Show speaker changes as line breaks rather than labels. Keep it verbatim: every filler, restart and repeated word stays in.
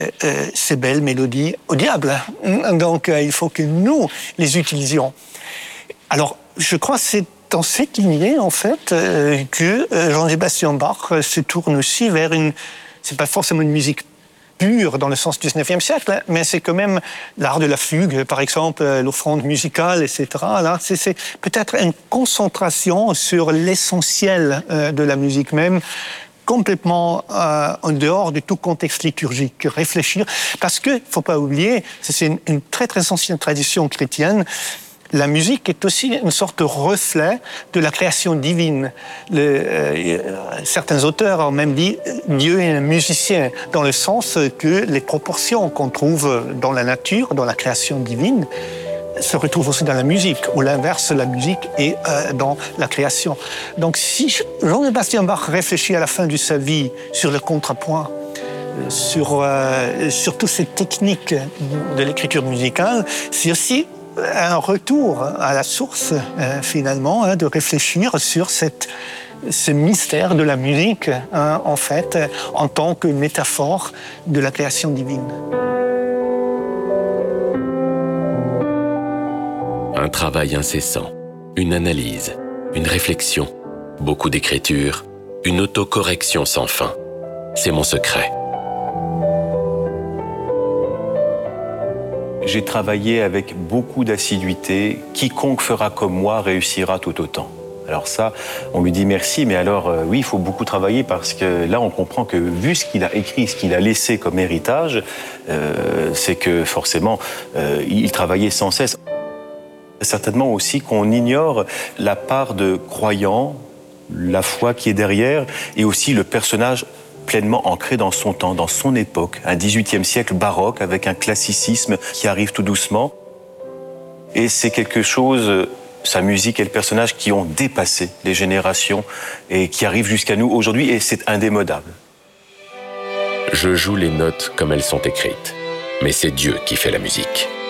euh, ces belles mélodies au diable. Donc euh, il faut que nous les utilisions. Alors je crois que c'est dans cette lignée en fait euh, que euh, Jean-Sébastien Bach euh, se tourne aussi vers une, c'est pas forcément une musique pure dans le sens du dix-neuvième siècle, mais c'est quand même l'art de la fugue, par exemple, l'offrande musicale, et cetera. Là, c'est, c'est peut-être une concentration sur l'essentiel euh, de la musique même, complètement euh, en dehors de tout contexte liturgique. Réfléchir, parce que, faut pas oublier, c'est une, une très très ancienne tradition chrétienne. La musique est aussi une sorte de reflet de la création divine. Le, euh, certains auteurs ont même dit Dieu est un musicien, dans le sens que les proportions qu'on trouve dans la nature, dans la création divine, se retrouvent aussi dans la musique, ou l'inverse, la musique est euh, dans la création. Donc si Jean-Sébastien Bach réfléchit à la fin de sa vie sur le contrepoint, sur, euh, sur toutes ces techniques de l'écriture musicale, c'est aussi un retour à la source, euh, finalement, hein, de réfléchir sur cette, ce mystère de la musique, hein, en fait, en tant que métaphore de la création divine.
Un travail incessant, une analyse, une réflexion, beaucoup d'écriture, une autocorrection sans fin. C'est mon secret.
J'ai travaillé avec beaucoup d'assiduité. Quiconque fera comme moi réussira tout autant. Alors ça, on lui dit merci, mais alors euh, oui, il faut beaucoup travailler parce que là, on comprend que vu ce qu'il a écrit, ce qu'il a laissé comme héritage, euh, c'est que forcément, euh, il travaillait sans cesse. Certainement aussi qu'on ignore la part de croyant, la foi qui est derrière, et aussi le personnage pleinement ancré dans son temps, dans son époque, un dix-huitième siècle baroque avec un classicisme qui arrive tout doucement. Et c'est quelque chose, sa musique et le personnage, qui ont dépassé les générations et qui arrivent jusqu'à nous aujourd'hui, et c'est indémodable.
Je joue les notes comme elles sont écrites, mais c'est Dieu qui fait la musique.